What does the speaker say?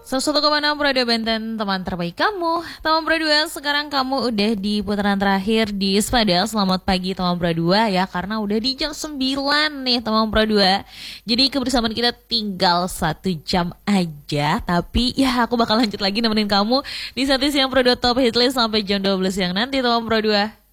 101,6 Pro 2 Benten, teman terbaik kamu. Teman Pro 2, sekarang kamu udah di putaran terakhir di Spada. Selamat pagi teman Pro 2 ya, karena udah di jam 9 nih teman Pro 2. Jadi kebersamaan kita tinggal 1 jam aja. Tapi ya aku bakal lanjut lagi nemenin kamu di Satu Siang Pro 2 Top Hitlist sampai jam 12 siang nanti teman Pro 2.